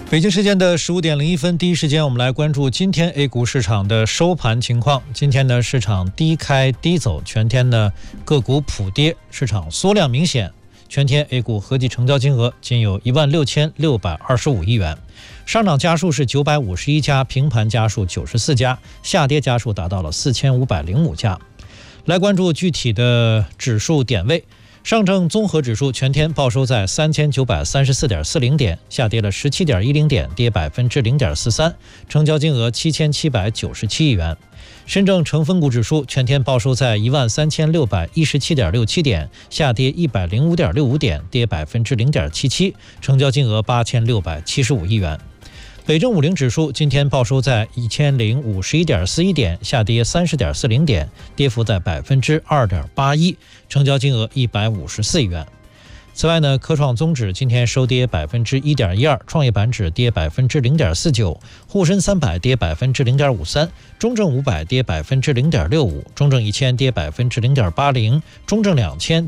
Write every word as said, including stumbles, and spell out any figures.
北京时间的十五点零一分，第一时间我们来关注今天 A 股市场的收盘情况。今天呢，市场低开低走，全天呢个股普跌，市场缩量明显。全天 A 股合计成交金额仅有一万六千六百二十五亿元，上涨家数是九百五十一家，平盘家数九十四家，下跌家数达到了四千五百零五家。来关注具体的指数点位。上证综合指数全天报收在三千九百三十四点四零点，下跌了十七点一零点，跌百分之零点四三，成交金额七千七百九十七亿元。深证成分股指数全天报收在一万三千六百一十七点六七点，下跌一百零五点六五点，跌百分之零点七七，成交金额八千六百七十五亿元。北证五零指数今天报收在一千零五十一点四一点，下跌三十点四零点，跌幅在百分之二点八一，成交金额一百五十四亿元。此外呢，科创综指今天收跌百分之一点一二，创业板指跌百分之零点四九，沪深三百跌百分之零点五三，中证五百跌百分之零点六五，中证一千跌百分之零点八零，中证两千